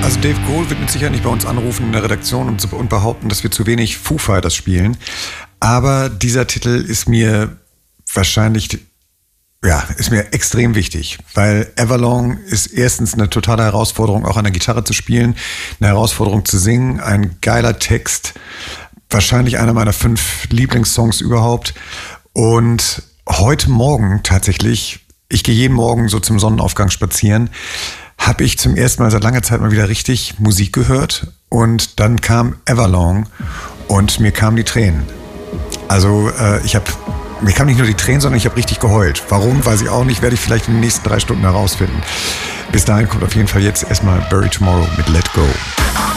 Also Dave Grohl wird mit Sicherheit nicht bei uns anrufen in der Redaktion und behaupten, dass wir zu wenig Foo Fighters spielen. Aber dieser Titel ist mir wahrscheinlich, ist mir extrem wichtig, weil Everlong ist erstens eine totale Herausforderung, auch an der Gitarre zu spielen, eine Herausforderung zu singen, ein geiler Text, wahrscheinlich einer meiner 5 Lieblingssongs überhaupt. Und heute Morgen tatsächlich, ich gehe jeden Morgen so zum Sonnenaufgang spazieren, habe ich zum ersten Mal seit langer Zeit mal wieder richtig Musik gehört und dann kam Everlong und mir kamen die Tränen. Also mir kamen nicht nur die Tränen, sondern ich habe richtig geheult. Warum, weiß ich auch nicht, werde ich vielleicht in den nächsten 3 Stunden herausfinden. Bis dahin kommt auf jeden Fall jetzt erstmal Bury Tomorrow mit Let Go.